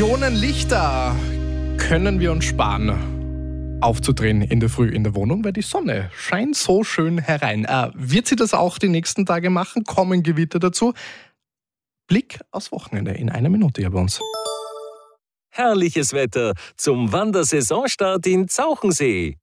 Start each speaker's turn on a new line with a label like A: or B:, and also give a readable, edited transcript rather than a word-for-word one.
A: Millionen Lichter können wir uns sparen, aufzudrehen in der Früh in der Wohnung, weil die Sonne scheint so schön herein. Wird sie das auch die nächsten Tage machen? Kommen Gewitter dazu? Blick aufs Wochenende in einer Minute hier bei uns.
B: Herrliches Wetter zum Wandersaisonstart in Zauchensee.